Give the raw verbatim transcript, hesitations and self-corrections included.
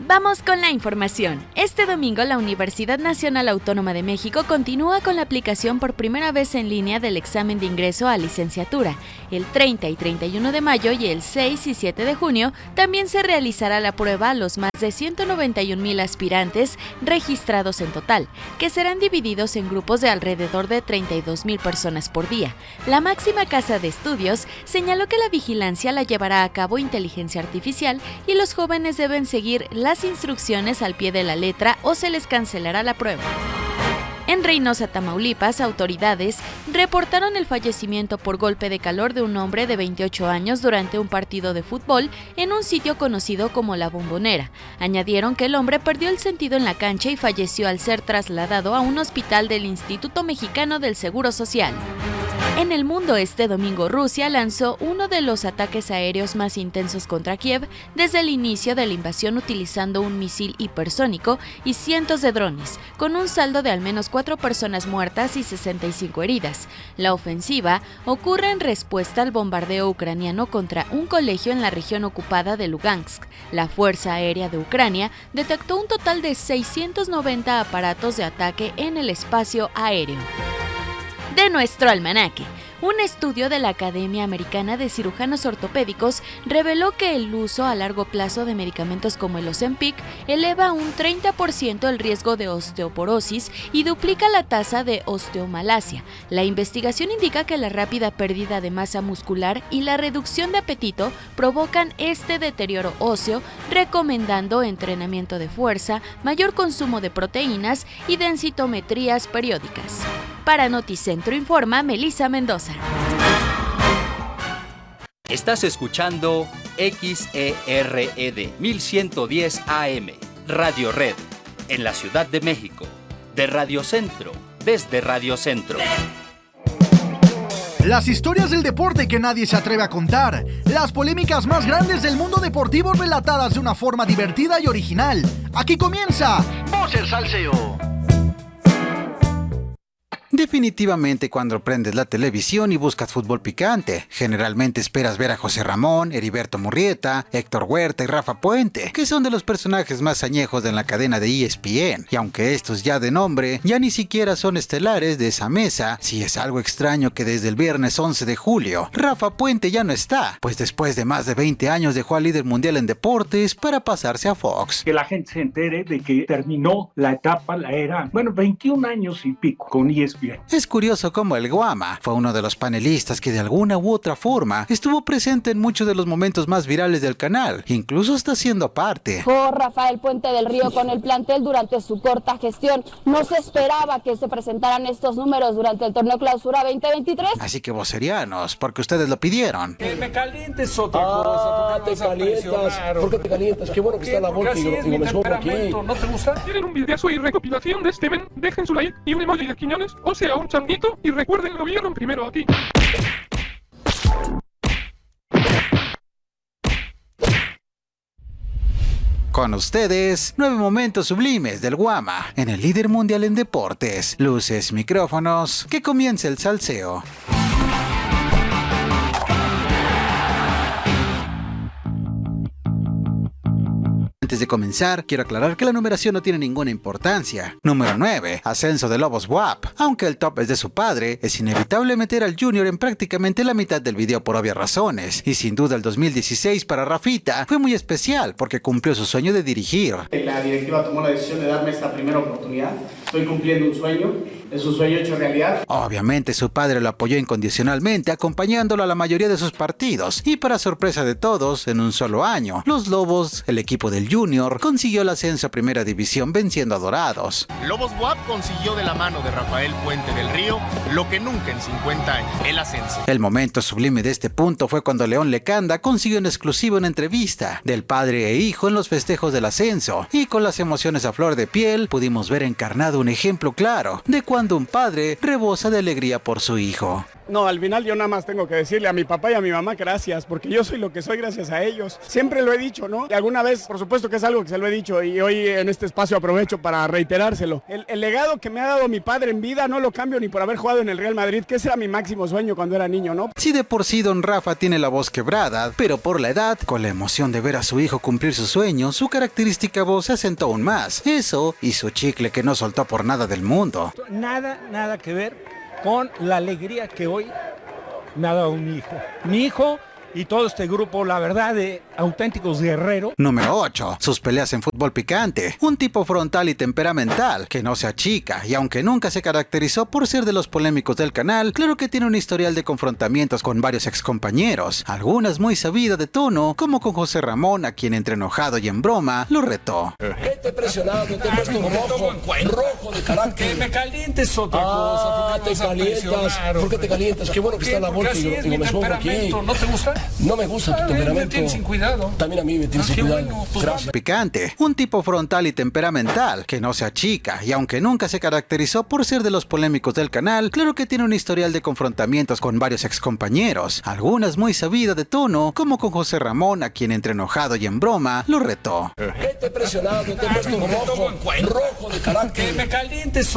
Vamos con la información. Este domingo la Universidad Nacional Autónoma de México continúa con la aplicación por primera vez en línea del examen de ingreso a licenciatura. El treinta y treinta y uno de mayo y el seis y siete de junio también se realizará la prueba a los más de ciento noventa y un mil aspirantes registrados en total, que serán divididos en grupos de alrededor de treinta y dos mil personas por día. La máxima casa de estudios señaló que la vigilancia la llevará a cabo inteligencia artificial y los jóvenes deben seguir las instrucciones al pie de la letra o se les cancelará la prueba. En Reynosa, Tamaulipas, autoridades reportaron el fallecimiento por golpe de calor de un hombre de veintiocho años durante un partido de fútbol en un sitio conocido como La Bombonera. Añadieron que el hombre perdió el sentido en la cancha y falleció al ser trasladado a un hospital del Instituto Mexicano del Seguro Social. En el mundo, este domingo Rusia lanzó uno de los ataques aéreos más intensos contra Kiev desde el inicio de la invasión utilizando un misil hipersónico y cientos de drones, con un saldo de al menos cuatro personas muertas y sesenta y cinco heridas. La ofensiva ocurre en respuesta al bombardeo ucraniano contra un colegio en la región ocupada de Lugansk. La Fuerza Aérea de Ucrania detectó un total de seiscientos noventa aparatos de ataque en el espacio aéreo. De nuestro almanaque. Un estudio de la Academia Americana de Cirujanos Ortopédicos reveló que el uso a largo plazo de medicamentos como el Ozempic eleva un treinta por ciento el riesgo de osteoporosis y duplica la tasa de osteomalacia. La investigación indica que la rápida pérdida de masa muscular y la reducción de apetito provocan este deterioro óseo, recomendando entrenamiento de fuerza, mayor consumo de proteínas y densitometrías periódicas. Para Noticentro informa Melissa Mendoza. Estás escuchando X E R E D mil ciento diez A M, Radio Red, en la Ciudad de México, de Radio Centro, desde Radio Centro. Las historias del deporte que nadie se atreve a contar, las polémicas más grandes del mundo deportivo relatadas de una forma divertida y original. Aquí comienza Voz el Salseo. Definitivamente cuando prendes la televisión y buscas fútbol picante, generalmente esperas ver a José Ramón, Heriberto Murrieta, Héctor Huerta y Rafa Puente, que son de los personajes más añejos de la cadena de E S P N, y aunque estos ya de nombre, ya ni siquiera son estelares de esa mesa, sí es algo extraño que desde el viernes once de julio, Rafa Puente ya no está, pues después de más de veinte años dejó al líder mundial en deportes para pasarse a Fox. Que la gente se entere de que terminó la etapa, la era, bueno, veintiún años y pico con E S P N. Es curioso cómo el Guama fue uno de los panelistas que de alguna u otra forma estuvo presente en muchos de los momentos más virales del canal, incluso hasta siendo parte. Fue Rafael Puente del Río con el plantel durante su corta gestión. No se esperaba que se presentaran estos números durante el torneo Clausura veinte veintitrés. Así que vocerianos, porque ustedes lo pidieron. Que me calientes otra ah, cosa. te calientas. ¿Por qué te calientas? Qué bueno que está la Volta y, y Gómez Mojo aquí. ¿No te gusta? ¿Quieren un videazo y recopilación de Steven? Dejen su like y un emoji de Quiñones, o sea, un changuito, y recuerden, lo vieron primero aquí. Con ustedes, nueve momentos sublimes del Guama, en el líder mundial en deportes. Luces, micrófonos, que comience el salseo. Antes de comenzar, quiero aclarar que la numeración no tiene ninguna importancia. Número nueve. Ascenso de Lobos W A P. Aunque el top es de su padre, es inevitable meter al Junior en prácticamente la mitad del video por obvias razones. Y sin duda el dos mil dieciséis para Rafita fue muy especial porque cumplió su sueño de dirigir. La directiva tomó la decisión de darme esta primera oportunidad. Estoy cumpliendo un sueño. Es un sueño hecho realidad. Obviamente su padre lo apoyó incondicionalmente, acompañándolo a la mayoría de sus partidos. Y para sorpresa de todos, en un solo año, los Lobos, el equipo del Junior, consiguió el ascenso a Primera División venciendo a Dorados. Lobos W A P consiguió de la mano de Rafael Puente del Río lo que nunca en cincuenta años, el ascenso. El momento sublime de este punto fue cuando León Lecanda consiguió en exclusiva una entrevista del padre e hijo en los festejos del ascenso. Y con las emociones a flor de piel, pudimos ver encarnado un ejemplo claro de cuando un padre rebosa de alegría por su hijo. No, al final yo nada más tengo que decirle a mi papá y a mi mamá gracias, porque yo soy lo que soy gracias a ellos. Siempre lo he dicho, ¿no? Y alguna vez, por supuesto que es algo que se lo he dicho y hoy en este espacio aprovecho para reiterárselo. El, el legado que me ha dado mi padre en vida no lo cambio ni por haber jugado en el Real Madrid, que ese era mi máximo sueño cuando era niño, ¿no? Si de por sí don Rafa tiene la voz quebrada, pero por la edad, con la emoción de ver a su hijo cumplir su sueño, su característica voz se asentó aún más. Eso y su chicle que no soltó por nada del mundo. Nada, nada que ver con la alegría que hoy me ha dado mi hijo. Mi hijo y todo este grupo, la verdad, de auténticos guerreros. Número ocho. Sus peleas en fútbol picante. Un tipo frontal y temperamental, que no se achica, y aunque nunca se caracterizó por ser de los polémicos del canal, claro que tiene un historial de confrontamientos con varios excompañeros, algunas muy sabidas de tono, como con José Ramón, a quien entre enojado y en broma, lo retó. ¿Qué te he presionado? Te he puesto rojo, rojo de carácter. Que me calientes otra ah, cosa. te calientas. ¿Por qué te calientas? Qué bueno que está la bolsa y lo, y lo me pongo aquí. ¿No te gusta? No me gusta tu temperamento. Me tienes sin cuidado. También a mí me tienes sin cuidado. Bueno, pues gracias. Picante. Un tipo frontal y temperamental, que no se achica, y aunque nunca se caracterizó por ser de los polémicos del canal, claro que tiene un historial de confrontamientos con varios excompañeros, algunas muy sabidas de tono, como con José Ramón, a quien entre enojado y en broma, lo retó. ¿Qué te he presionado? Te he puesto rojo, rojo de carácter. Que me calientes.